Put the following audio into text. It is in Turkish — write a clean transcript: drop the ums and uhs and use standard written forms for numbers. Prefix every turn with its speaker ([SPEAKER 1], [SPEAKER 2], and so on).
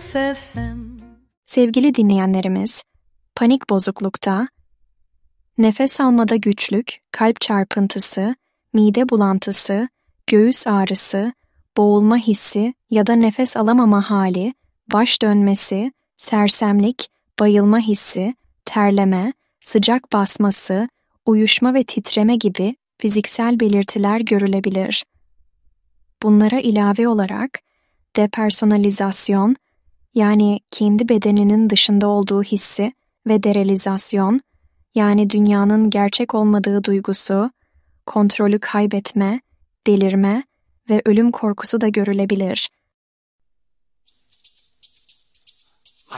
[SPEAKER 1] Sevgili dinleyenlerimiz, panik bozuklukta, nefes almada güçlük, kalp çarpıntısı, mide bulantısı, göğüs ağrısı, boğulma hissi ya da nefes alamama hali, baş dönmesi, sersemlik, bayılma hissi, terleme, sıcak basması, uyuşma ve titreme gibi fiziksel belirtiler görülebilir. Bunlara ilave olarak depersonalizasyon, yani kendi bedeninin dışında olduğu hissi ve derealizasyon, yani dünyanın gerçek olmadığı duygusu, kontrolü kaybetme, delirme ve ölüm korkusu da görülebilir.